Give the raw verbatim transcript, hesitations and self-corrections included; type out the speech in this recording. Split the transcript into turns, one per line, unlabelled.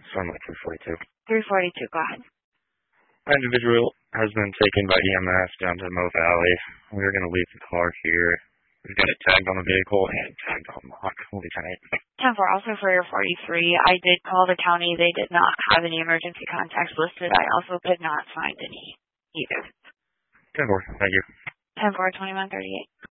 From like three forty-two.
three forty-two, go ahead.
An individual has been taken by E M S down to Mo Valley. We're going to leave the car here. We've got it tagged on the vehicle and tagged on the lock. We'll be ten eight.
ten four, also for your forty-three, I did call the county. They did not have any emergency contacts listed. I also could not find any either.
ten four, thank you.
ten four, twenty-one thirty-eight.